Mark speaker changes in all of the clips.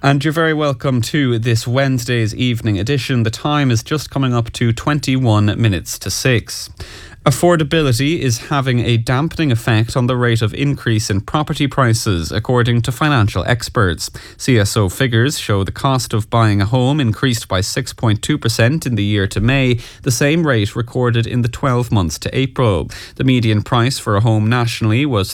Speaker 1: And you're very welcome to this Wednesday's evening edition. The time is just coming up to 21 minutes to 6. Affordability is having a dampening effect on the rate of increase in property prices, according to financial experts. CSO figures show the cost of buying a home increased by 6.2% in the year to May, the same rate recorded in the 12 months to April. The median price for a home nationally was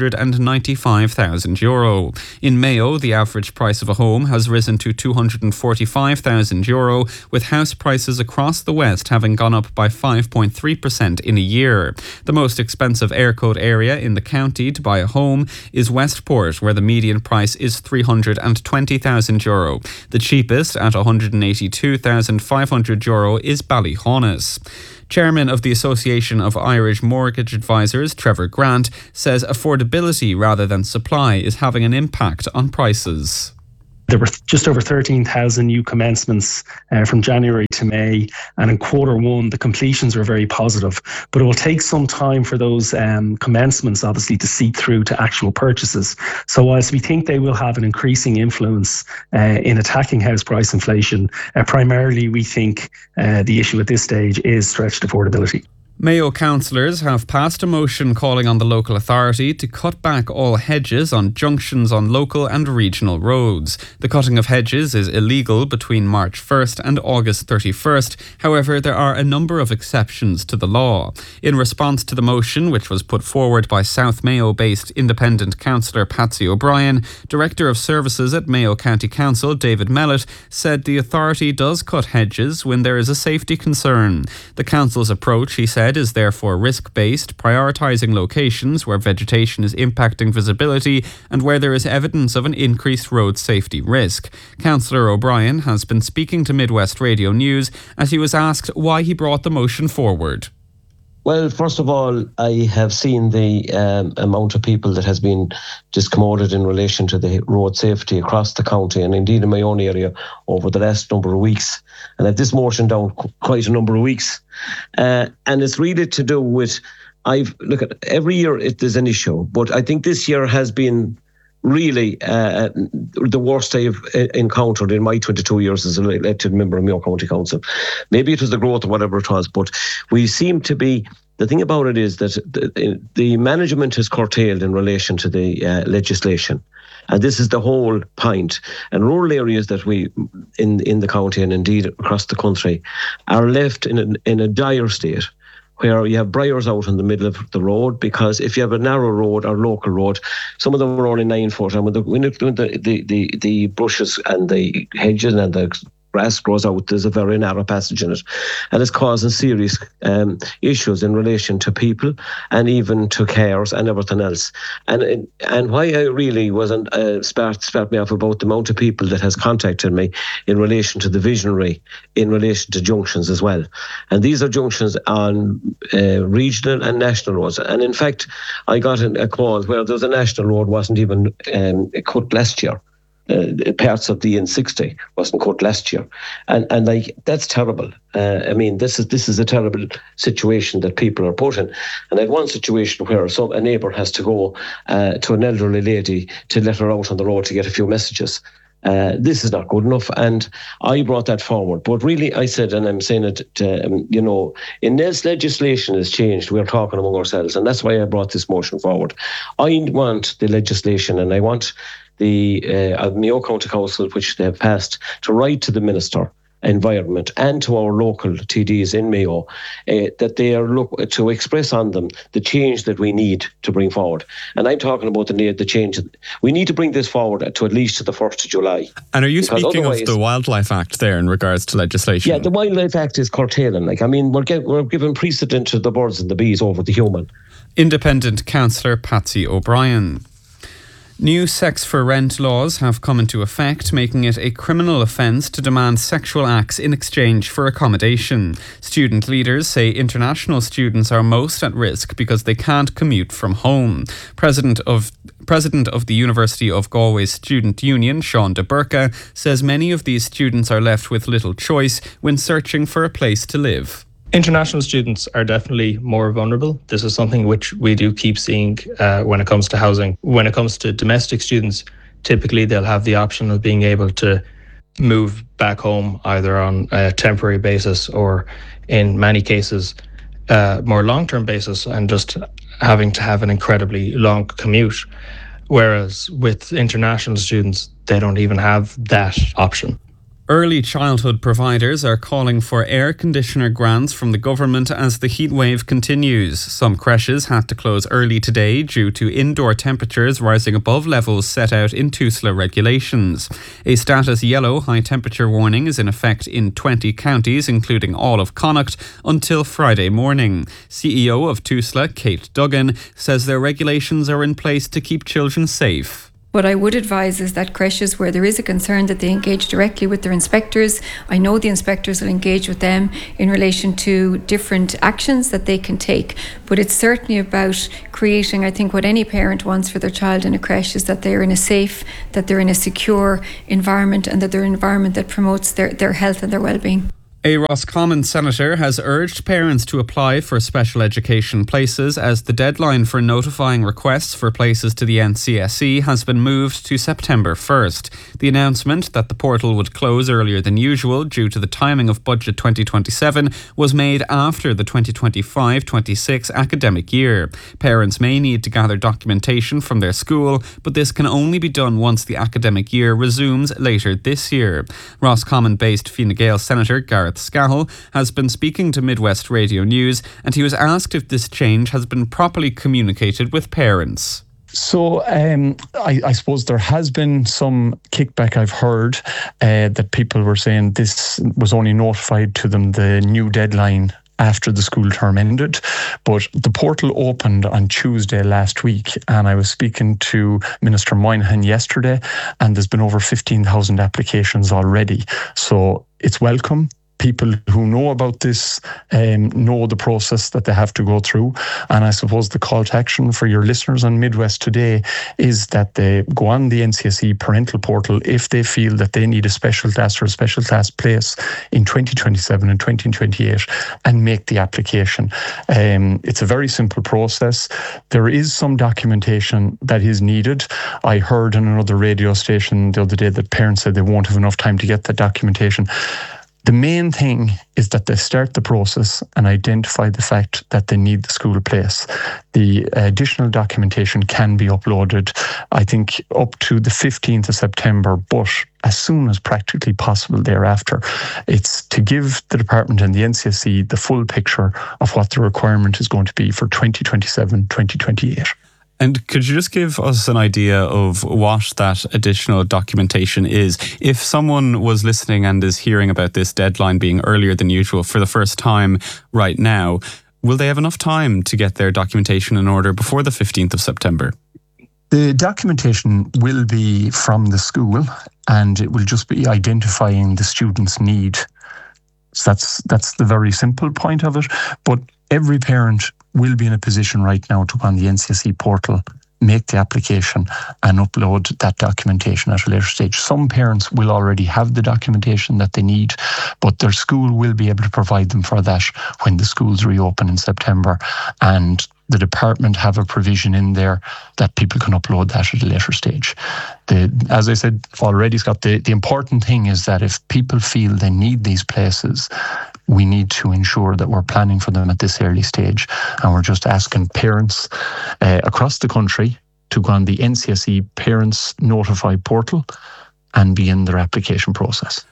Speaker 1: €395,000. In Mayo, the average price of a home has risen to €245,000, with house prices across the West having gone up by 5.3% in a year. The most expensive Aircode area in the county to buy a home is Westport, where the median price is €320,000. The cheapest, at €182,500, is Ballyhaunis. Chairman of the Association of Irish Mortgage Advisors, Trevor Grant, says affordability rather than supply is having an impact on prices.
Speaker 2: There were just over 13,000 new commencements from January to May, and in quarter one the completions were very positive, but it will take some time for those commencements obviously to seep through to actual purchases. So whilst we think they will have an increasing influence in attacking house price inflation, primarily we think the issue at this stage is stretched affordability.
Speaker 1: Mayo councillors have passed a motion calling on the local authority to cut back all hedges on junctions on local and regional roads. The cutting of hedges is illegal between March 1st and August 31st. However, there are a number of exceptions to the law. In response to the motion, which was put forward by South Mayo-based independent councillor Patsy O'Brien, Director of Services at Mayo County Council David Mellett said the authority does cut hedges when there is a safety concern. The council's approach, he said, is therefore risk-based, prioritising locations where vegetation is impacting visibility and where there is evidence of an increased road safety risk. Councillor O'Brien has been speaking to Midwest Radio News as he was asked why he brought the motion forward.
Speaker 3: Well, first of all, I have seen the amount of people that has been discommoded in relation to the road safety across the county and indeed in my own area over the last number of weeks. And I've this motion down quite a number of weeks. And it's really to do with, look at every year there's an issue, but I think this year has been really the worst I've encountered in my 22 years as an elected member of Mayo County Council. Maybe it was the growth or whatever it was, but we seem to be, the thing about it is that the management is curtailed in relation to the legislation. And this is the whole point. And rural areas that we, in the county and indeed across the country, are left in a dire state, where you have briars out in the middle of the road, because if you have a narrow road or local road, some of them are only 9 foot, and when the brushes and the hedges and the grass grows out, there's a very narrow passage in it, and it's causing serious issues in relation to people and even to cars and everything else. And why I really wasn't start me off about the amount of people that has contacted me in relation to the visionary, in relation to junctions as well. And these are junctions on regional and national roads. And in fact, I got a call where there's a national road wasn't even cut last year. Parts of the N60 wasn't cut last year, and like that's terrible. I mean, this is a terrible situation that people are put in. And I had one situation where a neighbour has to go to an elderly lady to let her out on the road to get a few messages. This is not good enough, and I brought that forward. But really, I said, and I'm saying it, in this legislation has changed, we're talking among ourselves, and that's why I brought this motion forward. I want the legislation, and I want the Mayo County Council, which they have passed, to write to the Minister Environment and to our local TDs in Mayo that they are to express on them the change that we need to bring forward. And I'm talking about the change. We need to bring this forward to at least to the 1st of July.
Speaker 1: And are you speaking of the Wildlife Act there in regards to legislation?
Speaker 3: Yeah, the Wildlife Act is curtailing. We're giving precedent to the birds and the bees over the human.
Speaker 1: Independent councillor Patsy O'Brien. New sex for rent laws have come into effect, making it a criminal offence to demand sexual acts in exchange for accommodation. Student leaders say international students are most at risk because they can't commute from home. President of the University of Galway Student Union, Sean de Burka, says many of these students are left with little choice when searching for a place to live.
Speaker 4: International students are definitely more vulnerable. This is something which we do keep seeing when it comes to housing. When it comes to domestic students, typically they'll have the option of being able to move back home either on a temporary basis or, in many cases, more long-term basis, and just having to have an incredibly long commute. Whereas with international students, they don't even have that option.
Speaker 1: Early childhood providers are calling for air conditioner grants from the government as the heatwave continues. Some creches had to close early today due to indoor temperatures rising above levels set out in TUSLA regulations. A status yellow high temperature warning is in effect in 20 counties, including all of Connacht, until Friday morning. CEO of TUSLA, Kate Duggan, says their regulations are in place to keep children safe.
Speaker 5: What I would advise is that creches where there is a concern, that they engage directly with their inspectors. I know the inspectors will engage with them in relation to different actions that they can take. But it's certainly about creating, I think, what any parent wants for their child in a creche is that they're in a safe, that they're in a secure environment, and that they're an environment that promotes their health and their well-being.
Speaker 1: A Roscommon senator has urged parents to apply for special education places as the deadline for notifying requests for places to the NCSE has been moved to September 1st. The announcement that the portal would close earlier than usual due to the timing of Budget 2027 was made after the 2025-26 academic year. Parents may need to gather documentation from their school, but this can only be done once the academic year resumes later this year. Roscommon-based Fine Gael Senator Gareth Scahill has been speaking to Midwest Radio News, and he was asked if this change has been properly communicated with parents.
Speaker 6: So I suppose there has been some kickback. I've heard that people were saying this was only notified to them the new deadline after the school term ended. But the portal opened on Tuesday last week, and I was speaking to Minister Moynihan yesterday, and there's been over 15,000 applications already. So it's welcome. People who know about this know the process that they have to go through. And I suppose the call to action for your listeners on Midwest Today is that they go on the NCSE parental portal if they feel that they need a special class or a special class place in 2027 and 2028 and make the application. It's a very simple process. There is some documentation that is needed. I heard on another radio station the other day that parents said they won't have enough time to get that documentation. The main thing is that they start the process and identify the fact that they need the school place. The additional documentation can be uploaded, I think, up to the 15th of September, but as soon as practically possible thereafter. It's to give the department and the NCSE the full picture of what the requirement is going to be for 2027, 2028.
Speaker 1: And could you just give us an idea of what that additional documentation is? If someone was listening and is hearing about this deadline being earlier than usual for the first time right now, will they have enough time to get their documentation in order before the 15th of September?
Speaker 6: The documentation will be from the school, and it will just be identifying the student's need. So that's the very simple point of it. But every parent will be in a position right now to go on the NCSE portal, make the application and upload that documentation at a later stage. Some parents will already have the documentation that they need, but their school will be able to provide them for that when the schools reopen in September. And the department have a provision in there that people can upload that at a later stage. As I said already, Scott, the important thing is that if people feel they need these places, we need to ensure that we're planning for them at this early stage. And we're just asking parents across the country to go on the NCSE Parents Notify portal and begin their application process.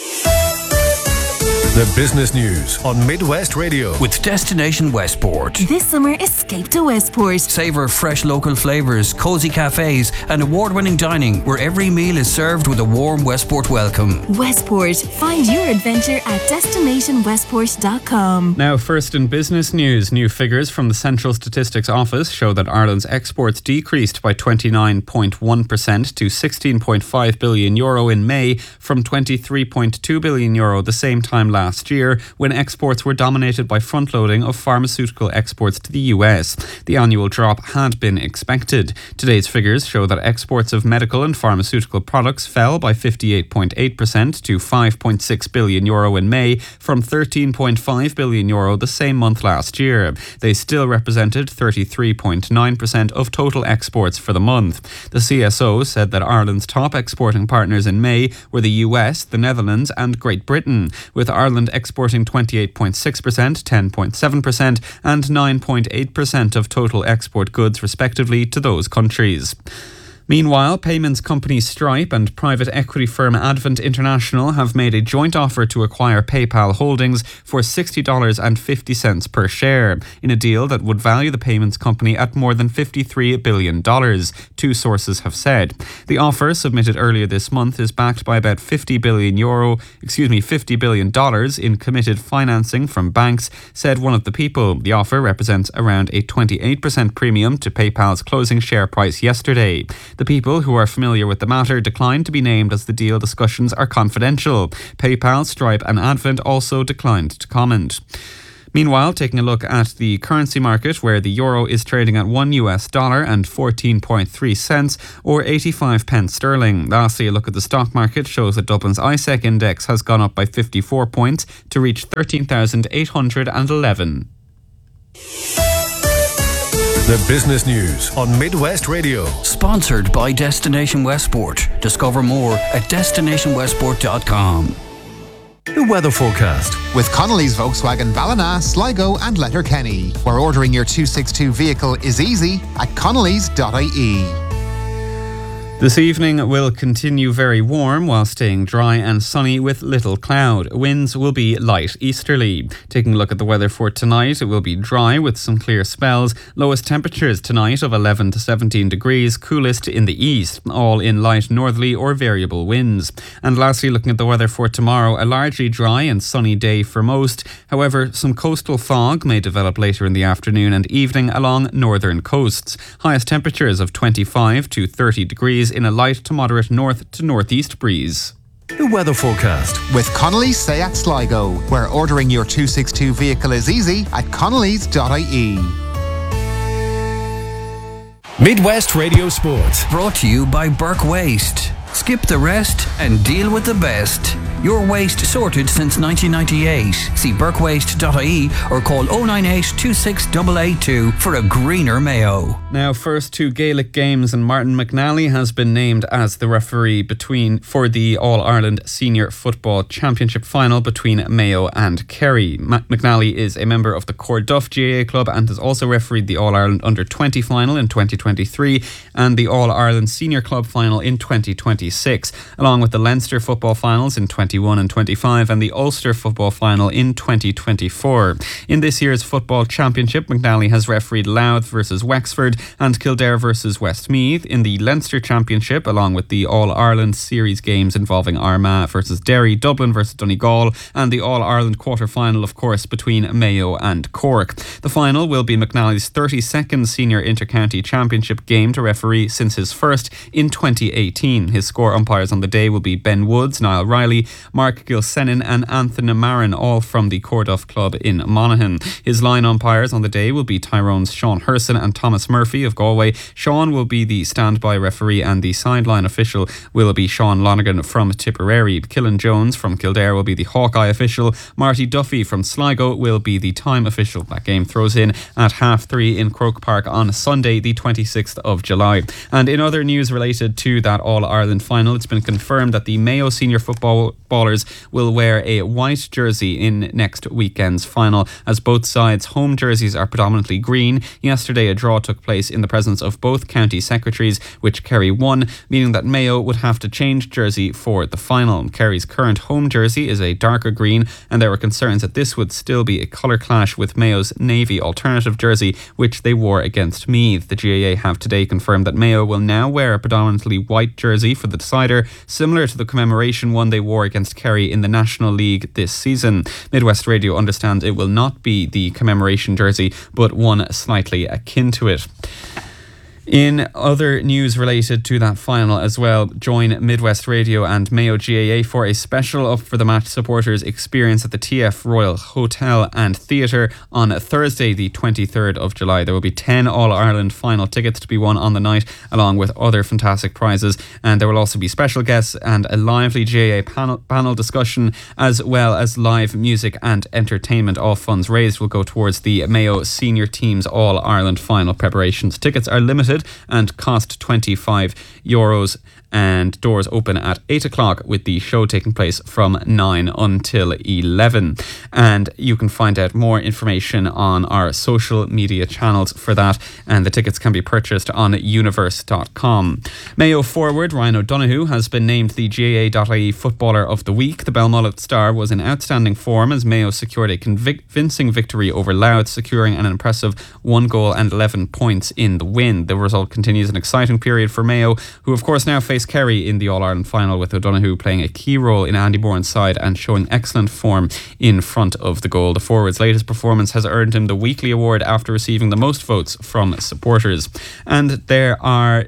Speaker 7: The business news on Midwest Radio
Speaker 8: with Destination Westport.
Speaker 9: This summer, escape to Westport.
Speaker 8: Savour fresh local flavours, cosy cafes and award-winning dining where every meal is served with a warm Westport welcome.
Speaker 9: Westport. Find your adventure at destinationwestport.com.
Speaker 1: Now, first in business news, new figures from the Central Statistics Office show that Ireland's exports decreased by 29.1% to €16.5 billion in May from €23.2 billion the same time last last year, when exports were dominated by front-loading of pharmaceutical exports to the US. The annual drop had been expected. Today's figures show that exports of medical and pharmaceutical products fell by 58.8% to €5.6 billion in May, from €13.5 billion the same month last year. They still represented 33.9% of total exports for the month. The CSO said that Ireland's top exporting partners in May were the US, the Netherlands and Great Britain, with Ireland exporting 28.6%, 10.7% and 9.8% of total export goods respectively to those countries. Meanwhile, payments company Stripe and private equity firm Advent International have made a joint offer to acquire PayPal Holdings for $60.50 per share, in a deal that would value the payments company at more than $53 billion, two sources have said. The offer, submitted earlier this month, is backed by about $50 billion in committed financing from banks, said one of the people. The offer represents around a 28% premium to PayPal's closing share price yesterday. The people who are familiar with the matter declined to be named as the deal discussions are confidential. PayPal, Stripe and Advent also declined to comment. Meanwhile, taking a look at the currency market, where the euro is trading at $1 and 14.3 cents, or 85 pence sterling. Lastly, a look at the stock market shows that Dublin's ISEC index has gone up by 54 points to reach 13,811.
Speaker 7: The business news on Midwest Radio.
Speaker 8: Sponsored by Destination Westport. Discover more at destinationwestport.com.
Speaker 7: The weather forecast
Speaker 10: with Connolly's Volkswagen Ballina, Sligo and Letterkenny, where ordering your 262 vehicle is easy at connolly's.ie.
Speaker 1: This evening will continue very warm while staying dry and sunny with little cloud. Winds will be light easterly. Taking a look at the weather for tonight, it will be dry with some clear spells. Lowest temperatures tonight of 11 to 17 degrees, coolest in the east, all in light northerly or variable winds. And lastly, looking at the weather for tomorrow, a largely dry and sunny day for most. However, some coastal fog may develop later in the afternoon and evening along northern coasts. Highest temperatures of 25 to 30 degrees in a light to moderate north to northeast breeze.
Speaker 7: The weather forecast
Speaker 10: with Connolly's Seat Sligo, where ordering your 262 vehicle is easy at connolly's.ie.
Speaker 7: Midwest Radio Sport.
Speaker 8: Brought to you by Burke Waste. Skip the rest and deal with the best. Your waste sorted since 1998. See burkewaste.ie or call 098 26882 for a greener Mayo.
Speaker 1: Now, first two Gaelic games, and Martin McNally has been named as the referee for the All-Ireland Senior Football Championship final between Mayo and Kerry. McNally is a member of the Corduff GAA club and has also refereed the All-Ireland Under-20 final in 2023 and the All-Ireland Senior Club final in 2026, along with the Leinster football finals in 2021 and 25 and the Ulster football final in 2024. In this year's football championship, McNally has refereed Louth versus Wexford and Kildare versus Westmeath. In the Leinster championship, along with the All-Ireland series games involving Armagh versus Derry, Dublin versus Donegal and the All-Ireland quarter-final, of course, between Mayo and Cork. The final will be McNally's 32nd senior inter-county championship game to referee since his first in 2018. His score umpires on the day will be Ben Woods, Niall Riley, Mark Gilsenan and Anthony Marin, all from the Corduff club in Monaghan. His line umpires on the day will be Tyrone's Sean Herson and Thomas Murphy of Galway. Sean will be the standby referee and the sideline official will be Sean Lonergan from Tipperary. Killen Jones from Kildare will be the Hawkeye official. Marty Duffy from Sligo will be the time official. That game throws in at 3:30 in Croke Park on Sunday, the 26th of July. And in other news related to that All-Ireland final, it's been confirmed that the Mayo senior footballers will wear a white jersey in next weekend's final, as both sides' home jerseys are predominantly green. Yesterday, a draw took place in the presence of both county secretaries, which Kerry won, meaning that Mayo would have to change jersey for the final. Kerry's current home jersey is a darker green, and there were concerns that this would still be a colour clash with Mayo's navy alternative jersey, which they wore against Meath. The GAA have today confirmed that Mayo will now wear a predominantly white jersey for the decider, similar to the commemoration one they wore against Kerry in the National League this season. Midwest Radio understands it will not be the commemoration jersey, but one slightly akin to it. In other news related to that final as well, join Midwest Radio and Mayo GAA for a special Up for the Match supporters experience at the TF Royal Hotel and Theatre on Thursday the 23rd of July. There will be 10 All-Ireland final tickets to be won on the night, along with other fantastic prizes, and there will also be special guests and a lively GAA panel discussion, as well as live music and entertainment. All funds raised will go towards the Mayo senior team's All-Ireland final preparations. Tickets are limited and cost €25, and doors open at 8 o'clock, with the show taking place from 9 until 11. And you can find out more information on our social media channels for that, and the tickets can be purchased on universe.com. Mayo forward Ryan O'Donoghue has been named the GAA.ie Footballer of the Week. The Belmullet star was in outstanding form as Mayo secured a convincing victory over Louth, securing an impressive 1 goal and 11 points in the win. The result continues an exciting period for Mayo, who of course now face Kerry in the All-Ireland final, with O'Donoghue playing a key role in Andy Bourne's side and showing excellent form in front of the goal. The forward's latest performance has earned him the weekly award after receiving the most votes from supporters. And there are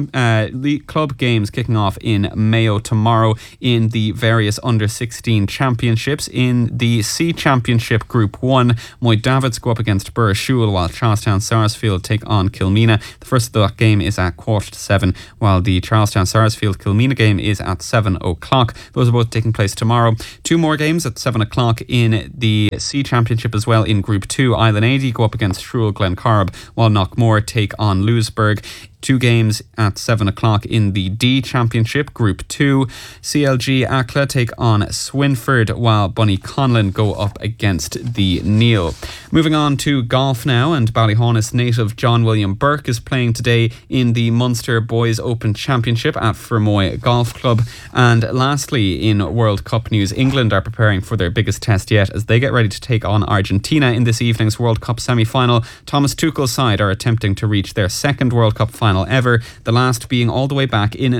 Speaker 1: club games kicking off in Mayo tomorrow in the various under-16 championships. In the C Championship Group 1, Moy Davids go up against Burrishoole, while Charlestown Sarsfield take on Kilmeena. The first of that game is at 7:15, while the Charlestown Sarsfield Kilmeena game is at 7 o'clock. Those are both taking place tomorrow. 2 more games at 7 o'clock in the C Championship as well. In Group 2, Island 80 go up against Shrule Glencorrib, while Knockmore take on Louisburg. 2 games at 7 o'clock in the D Championship Group 2. CLG Ackla take on Swinford, while Bunny-Conlon go up against the Neil. Moving on to golf now, and Ballyhaunis native John William Burke is playing today in the Munster Boys Open Championship at Fermoy Golf Club. And lastly, in World Cup news, England are preparing for their biggest test yet as they get ready to take on Argentina in this evening's World Cup semi-final. Thomas Tuchel's side are attempting to reach their second World Cup final ever, the last being all the way back in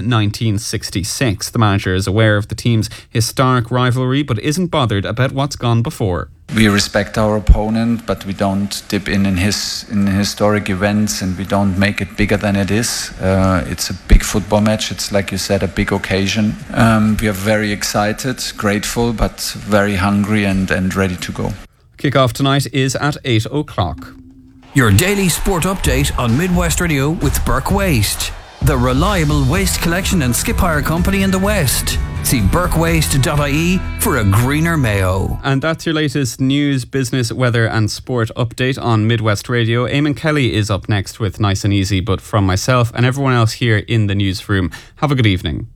Speaker 1: 1966. The manager is aware of the team's historic rivalry, but isn't bothered about what's gone before.
Speaker 11: We respect our opponent, but we don't dip in historic events, and we don't make it bigger than it is. It's a big football match. It's, like you said, a big occasion. We are very excited, grateful, but very hungry and ready to go.
Speaker 1: Kick-off tonight is at 8 o'clock.
Speaker 8: Your daily sport update on Midwest Radio with Burke Waste, the reliable waste collection and skip hire company in the West. See burkewaste.ie for a greener Mayo.
Speaker 1: And that's your latest news, business, weather and sport update on Midwest Radio. Eamon Kelly is up next with Nice and Easy, but from myself and everyone else here in the newsroom, have a good evening.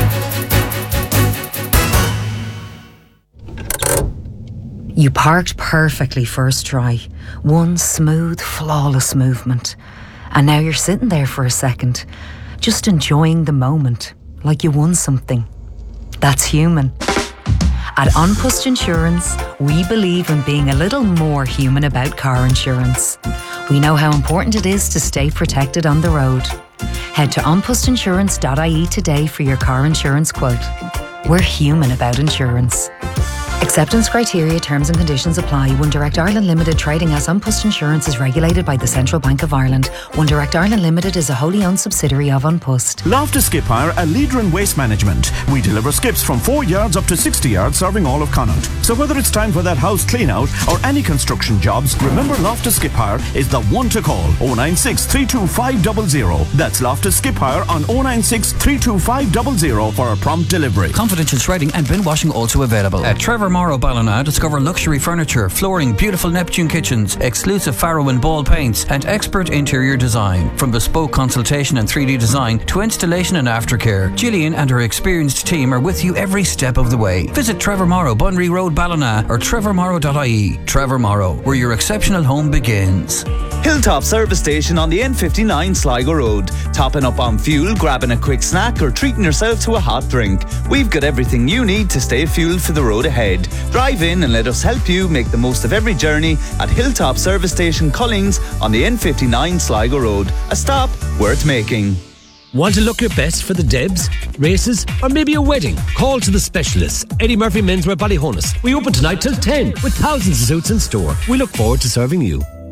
Speaker 12: You parked perfectly first try. One smooth, flawless movement. And now you're sitting there for a second, just enjoying the moment, like you won something. That's human. At An Post Insurance, we believe in being a little more human about car insurance. We know how important it is to stay protected on the road. Head to onpostinsurance.ie today for your car insurance quote. We're human about insurance. Acceptance criteria, terms and conditions apply. One Direct Ireland Limited, trading as An Post Insurance, is regulated by the Central Bank of Ireland. One Direct Ireland Limited is a wholly owned subsidiary of An Post.
Speaker 13: Loftus Skip Hire, a leader in waste management. We deliver skips from 4 yards up to 60 yards, serving all of Connaught. So whether it's time for that house clean out or any construction jobs, remember Loftus Skip Hire is the one to call. 096 325 00. That's Loftus Skip Hire on 096 325 00 for a prompt delivery.
Speaker 8: Confidential shredding and bin washing also available. At Trevor Morrow Ballina, discover luxury furniture, flooring, beautiful Neptune kitchens, exclusive Farrow and Ball paints, and expert interior design. From bespoke consultation and 3D design to installation and aftercare, Gillian and her experienced team are with you every step of the way. Visit Trevor Morrow, Bunry Road, Ballina, or trevormorrow.ie. Trevor Morrow, where your exceptional home begins.
Speaker 14: Hilltop Service Station on the N59 Sligo Road. Topping up on fuel, grabbing a quick snack, or treating yourself to a hot drink. We've got everything you need to stay fueled for the road ahead. Drive in and let us help you make the most of every journey at Hilltop Service Station Collings on the N59 Sligo Road. A stop worth making.
Speaker 15: Want to look your best for the Debs, races, or maybe a wedding? Call to the specialists. Eddie Murphy Menswear Ballyhaunis. We open tonight till 10 with thousands of suits in store. We look forward to serving you.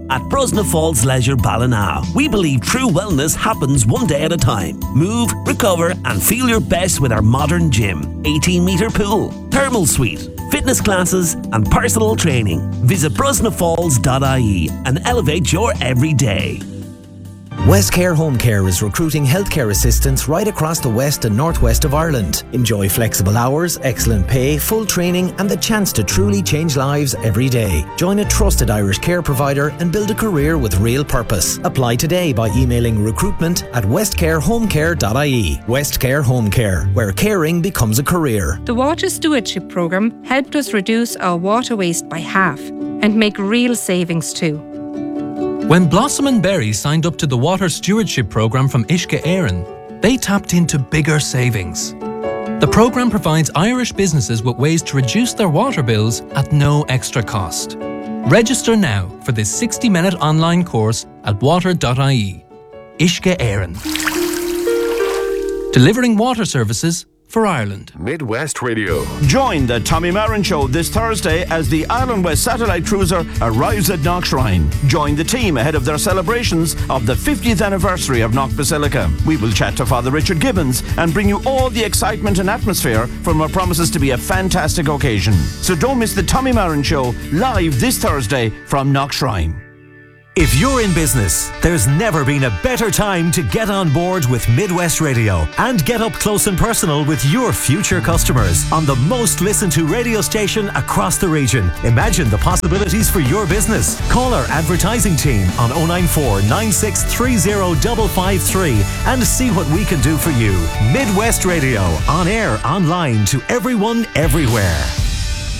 Speaker 16: At Brosna Falls Leisure Ballina, we believe true wellness happens one day at a time. Move, recover and feel your best with our modern gym, 18-metre pool, thermal suite, fitness classes and personal training. Visit brosnafalls.ie and elevate your everyday.
Speaker 17: Westcare Home Care is recruiting healthcare assistants right across the west and northwest of Ireland. Enjoy flexible hours, excellent pay, full training and the chance to truly change lives every day. Join a trusted Irish care provider and build a career with real purpose. Apply today by emailing recruitment@westcarehomecare.ie. Westcare Home Care, where caring becomes a career.
Speaker 18: The Water Stewardship Programme helped us reduce our water waste by half and make real savings too.
Speaker 19: When Blossom and Berry signed up to the Water Stewardship Programme from Uisce Éireann, they tapped into bigger savings. The programme provides Irish businesses with ways to reduce their water bills at no extra cost. Register now for this 60-minute online course at water.ie. Uisce Éireann. Delivering water services for Ireland.
Speaker 7: Midwest Radio.
Speaker 13: Join the Tommy Marin Show this Thursday as the Ireland West satellite cruiser arrives at Knockshrine. Join the team ahead of their celebrations of the 50th anniversary of Knock Basilica. We will chat to Father Richard Gibbons and bring you all the excitement and atmosphere from what promises to be a fantastic occasion. So don't miss the Tommy Marin Show live this Thursday from Knockshrine.
Speaker 20: If you're in business, there's never been a better time to get on board with Midwest Radio and get up close and personal with your future customers on the most listened to radio station across the region. Imagine the possibilities for your business. Call our advertising team on 094 9630 553 and see what we can do for you. Midwest Radio, on air, online, to everyone, everywhere.